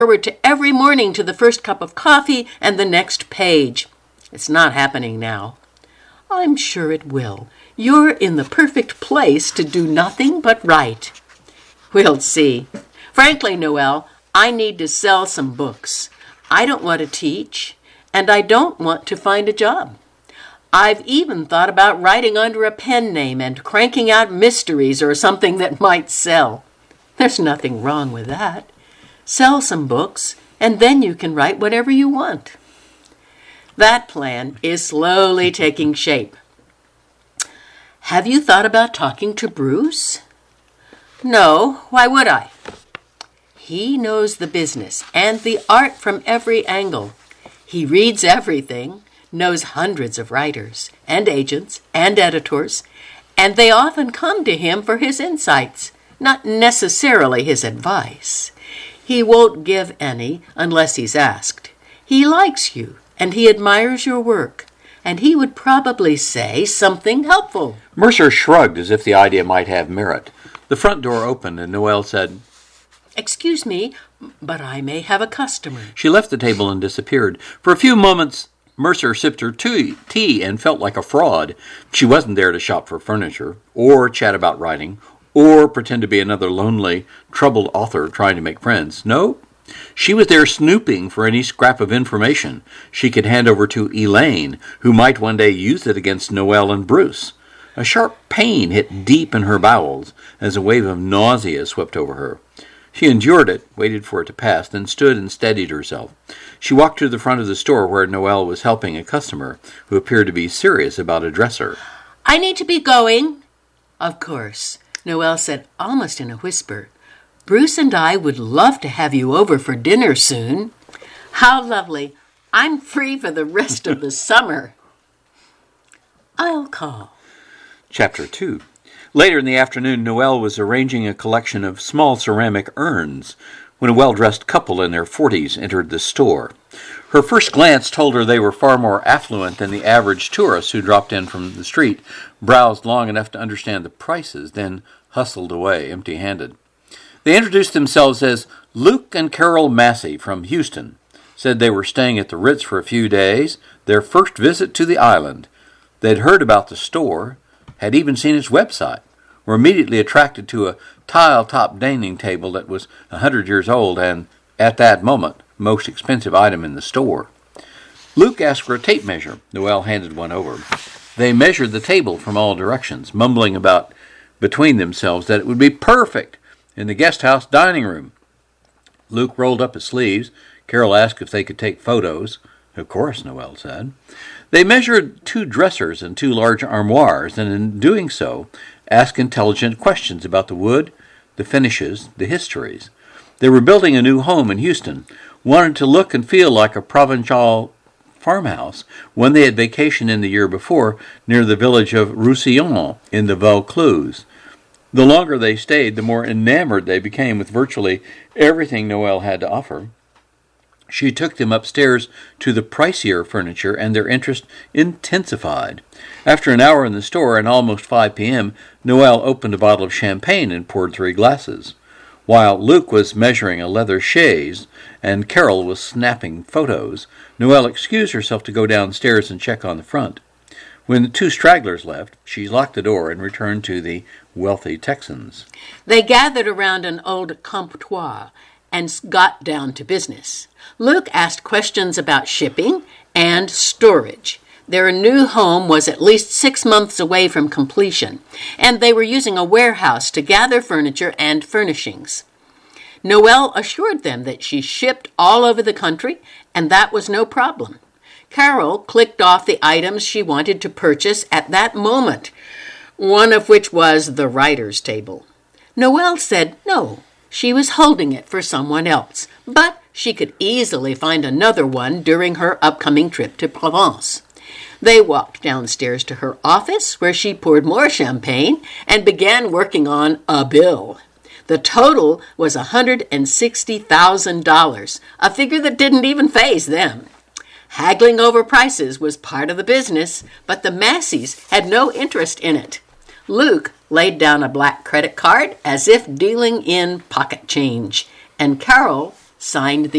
forward to every morning to the first cup of coffee and the next page. It's not happening now. I'm sure it will. You're in the perfect place to do nothing but write. We'll see. Frankly, Noelle, I need to sell some books. I don't want to teach, and I don't want to find a job. I've even thought about writing under a pen name and cranking out mysteries or something that might sell. There's nothing wrong with that. Sell some books, and then you can write whatever you want. That plan is slowly taking shape. Have you thought about talking to Bruce? No, why would I? He knows the business and the art from every angle. He reads everything, knows hundreds of writers and agents and editors, and they often come to him for his insights, not necessarily his advice. He won't give any unless he's asked. He likes you, and he admires your work, and he would probably say something helpful. Mercer shrugged as if the idea might have merit. The front door opened, and Noelle said, Excuse me, but I may have a customer. She left the table and disappeared. For a few moments, Mercer sipped her tea and felt like a fraud. She wasn't there to shop for furniture, or chat about writing, or pretend to be another lonely, troubled author trying to make friends. No, she was there snooping for any scrap of information she could hand over to Elaine, who might one day use it against Noelle and Bruce. A sharp pain hit deep in her bowels as a wave of nausea swept over her. She endured it, waited for it to pass, then stood and steadied herself. She walked to the front of the store where Noelle was helping a customer who appeared to be serious about a dresser. I need to be going. Of course, Noelle said almost in a whisper. Bruce and I would love to have you over for dinner soon. How lovely. I'm free for the rest of the summer. I'll call. Chapter 2. Later in the afternoon, Noelle was arranging a collection of small ceramic urns when a well-dressed couple in their 40s entered the store. Her first glance told her they were far more affluent than the average tourist who dropped in from the street, browsed long enough to understand the prices, then hustled away empty-handed. They introduced themselves as Luke and Carol Massey from Houston, said they were staying at the Ritz for a few days, their first visit to the island. They'd heard about the store, had even seen its website, were immediately attracted to a tile-top dining table that was 100 years old and, at that moment, most expensive item in the store. Luke asked for a tape measure. Noelle handed one over. They measured the table from all directions, mumbling about between themselves that it would be perfect in the guest house dining room. Luke rolled up his sleeves. Carol asked if they could take photos. Of course, Noelle said. They measured 2 dressers and 2 large armoires, and in doing so, asked intelligent questions about the wood, the finishes, the histories. They were building a new home in Houston, wanted to look and feel like a Provençal farmhouse, one they had vacationed in the year before near the village of Roussillon in the Vaucluse. The longer they stayed, the more enamored they became with virtually everything Noelle had to offer. She took them upstairs to the pricier furniture, and their interest intensified. After an hour in the store and almost 5 p.m., Noelle opened a bottle of champagne and poured 3 glasses. While Luke was measuring a leather chaise and Carol was snapping photos, Noelle excused herself to go downstairs and check on the front. When the 2 stragglers left, she locked the door and returned to the wealthy Texans. They gathered around an old comptoir and got down to business. Luke asked questions about shipping and storage. Their new home was at least 6 months away from completion, and they were using a warehouse to gather furniture and furnishings. Noelle assured them that she shipped all over the country, and that was no problem. Carol clicked off the items she wanted to purchase at that moment, one of which was the writer's table. Noelle said no, she was holding it for someone else, but she could easily find another one during her upcoming trip to Provence. They walked downstairs to her office, where she poured more champagne and began working on a bill. The total was $160,000, a figure that didn't even faze them. Haggling over prices was part of the business, but the Masseys had no interest in it. Luke laid down a black credit card as if dealing in pocket change, and Carol Signed, the